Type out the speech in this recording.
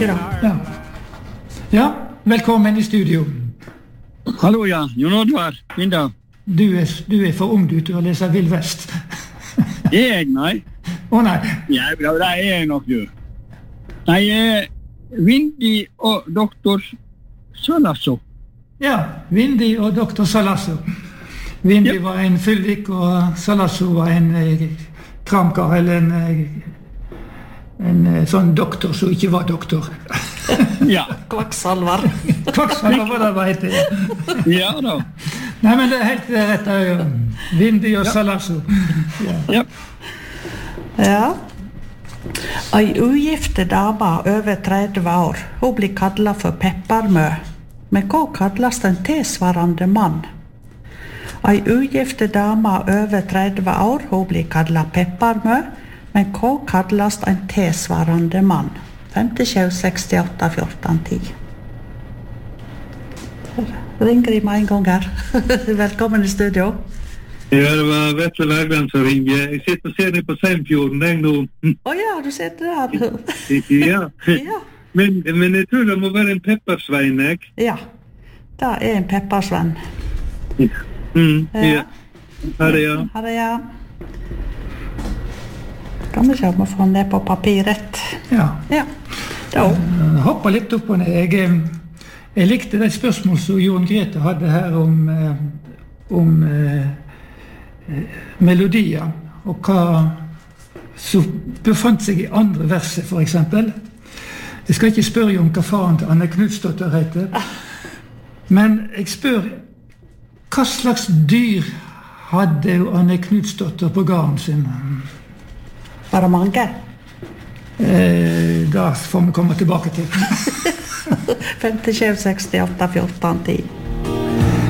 da. Ja. Ja, velkommen I studio. Hallo, ja. Jon Oddvar, Vinda. Du er for ung til å lese Vill Vest. Jeg, nei. Nei. Ja, det er jeg nok, du. Nei, Vindi og doktor Salasso. Ja, Vindi og doktor Salasso. Vindi var en fyllik, og Salasso var en kramkar, eller en sånn doktor som ikke var doktor. Ja. Kvakksalvar. Kvakksalvar, hva heter det? Ja da. Nei, men det er helt rett, Vindi og Salasso. Ja. Ja. Ei ugifte dame over 30 år, hun blir kallet for pepparmø. Men hva kalles en tilsvarende mann? Ei ugifte dame over 30 år, hun blir kallet pepparmø. Men hva kalles en tilsvarende mann? 5768 14 10. Ringer I meg en gang her. Velkommen I studio. Ja, det var Vetle Bergland som ringer. Jeg sitter og ser ned på Seimfjorden, jeg nå. Ja, du sitter der. Ja. Ja. Men jeg tror det må være en peppersvein, jeg. Ja, det en peppersvenn. Ja. Her er jeg. Her er jeg. Kan vi se om vi får ned på papiret. Ja. Ja. Hoppa litt opp og ned. Jeg likte det spørsmål som Jon Grete hadde her om melodier, og hva som befant seg I andre verset, for eksempel. Jeg skal ikke spørre om hva faren til Anne Knudsdotter heter, men jeg spør, hva slags dyr hadde Anne Knudsdotter på gården sin? Var det mange? Da får vi komme tilbake til. 5768 14 10.